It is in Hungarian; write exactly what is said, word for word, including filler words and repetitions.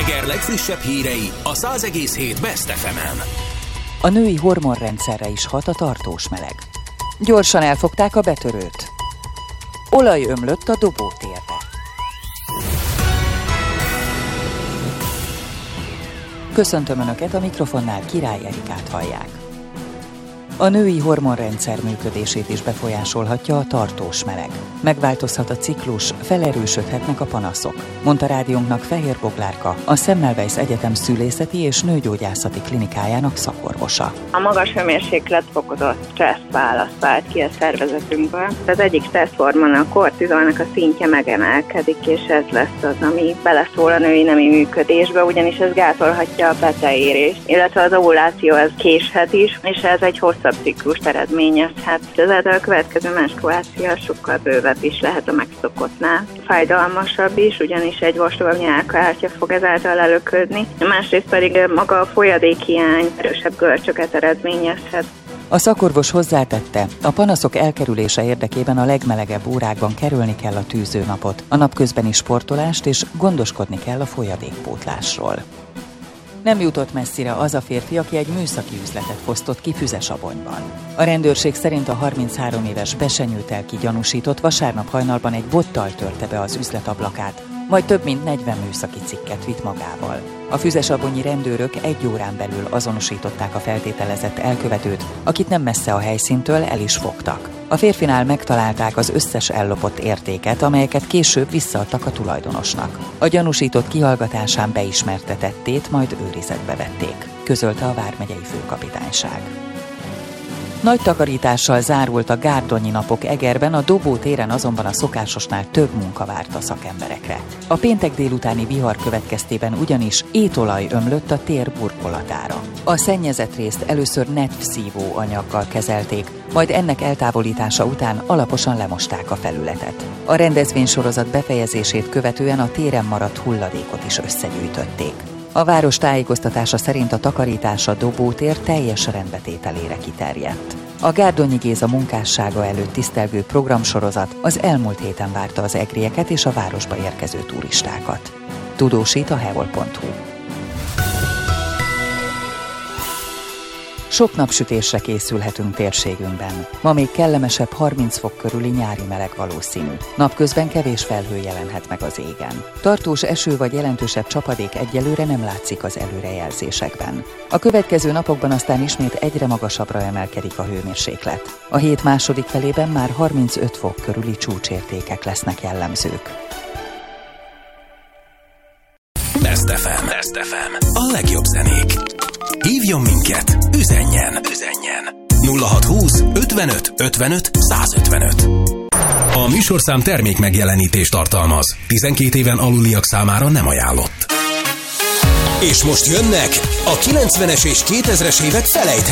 Eger legfrissebb hírei a száz egész hét Best ef emen. A női hormonrendszerre is hat a tartós meleg. Gyorsan elfogták a betörőt. Olaj ömlött a dobótérre. Köszöntöm Önöket, a mikrofonnál Király Erikát hallják. A női hormonrendszer működését is befolyásolhatja a tartós meleg. Megváltozhat a ciklus, felerősödhetnek a panaszok, mondta rádiónknak Fehér Boglárka, a Semmelweis Egyetem szülészeti és nőgyógyászati klinikájának szakorvosa. A magas hőmérséklet fokozott stressz választ vált ki a szervezetünkből. Az egyik stresszhormon, a kortizolnak a szintje megemelkedik, és ez lesz az, ami beleszól a női nemi működésbe, ugyanis ez gátolhatja a beteérést, illetve az ovuláció ez késhet is, és ez egy hosszabb ciklust eredményezhet. Ezáltal a következő menstruáció sokkal bővebb is lehet a megszokottnál. Fájdalmasabb is, ugyanis egy vastagobb nyálkahártya fog ezáltal előködni, másrészt pedig maga a folyadékhiány erősebb görcsöket eredményezhet. A szakorvos hozzátette, a panaszok elkerülése érdekében a legmelegebb órákban kerülni kell a tűzőnapot, a napközbeni sportolást és gondoskodni kell a folyadékpótlásról. Nem jutott messzire az a férfi, aki egy műszaki üzletet fosztott ki Füzesabonyban. A rendőrség szerint a harminchárom éves besenyőtelki gyanúsított vasárnap hajnalban egy bottal törte be az üzlet ablakát, majd több mint negyven műszaki cikket vitt magával. A füzesabonyi rendőrök egy órán belül azonosították a feltételezett elkövetőt, akit nem messze a helyszíntől el is fogtak. A férfinál megtalálták az összes ellopott értéket, amelyeket később visszaadtak a tulajdonosnak. A gyanúsított kihallgatásán beismerte tettét, majd őrizetbe vették, közölte a vármegyei főkapitányság. Nagy takarítással zárult a gárdonyi napok Egerben, a Dobó téren azonban a szokásosnál több munka várt a szakemberekre. A péntek délutáni vihar következtében ugyanis étolaj ömlött a tér burkolatára. A szennyezett részt először netv-szívó anyaggal kezelték, majd ennek eltávolítása után alaposan lemosták a felületet. A rendezvénysorozat befejezését követően a téren maradt hulladékot is összegyűjtötték. A város tájékoztatása szerint a takarítás a Dobótér teljes rendbetételére kiterjedt. A Gárdonyi Géza munkássága előtt tisztelgő programsorozat az elmúlt héten várta az egrieket és a városba érkező turistákat. Tudósít a hevol pont hu. Sok napsütésre készülhetünk térségünkben. Ma még kellemesebb harminc fok körüli nyári meleg valószínű. Napközben kevés felhő jelenhet meg az égen. Tartós eső vagy jelentősebb csapadék egyelőre nem látszik az előrejelzésekben. A következő napokban aztán ismét egyre magasabbra emelkedik a hőmérséklet. A hét második felében már harmincöt fok körüli csúcsértékek lesznek jellemzők. Best ef em. Best ef em. A legjobb zenék. Hívjon minket, üzenjen, üzenjen. nulla hat húsz ötvenöt ötvenöt százötvenöt. A műsorszám termék megjelenítést tartalmaz. tizenkét éven aluliak számára nem ajánlott. És most jönnek a kilencvenes és kétezres évek felejthetők.